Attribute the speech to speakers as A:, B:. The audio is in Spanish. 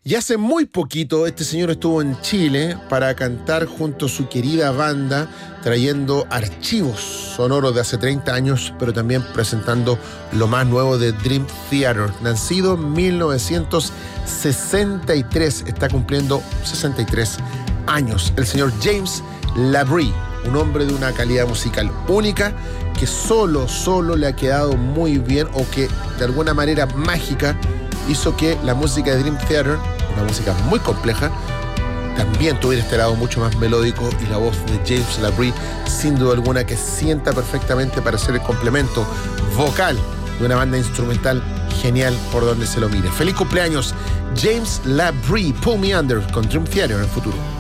A: Y hace muy poquito este señor estuvo en Chile para cantar junto a su querida banda, trayendo archivos sonoros de hace 30 años, pero también presentando lo más nuevo de Dream Theater. Nacido en 1963, está cumpliendo 63 años. El señor James LaBrie, un hombre de una calidad musical única, que solo le ha quedado muy bien, o que de alguna manera mágica hizo que la música de Dream Theater, una música muy compleja, también tuviera este lado mucho más melódico, y la voz de James LaBrie, sin duda alguna, que sienta perfectamente para ser el complemento vocal de una banda instrumental genial por donde se lo mire. ¡Feliz cumpleaños, James LaBrie! Pull Me Under con Dream Theater en el futuro.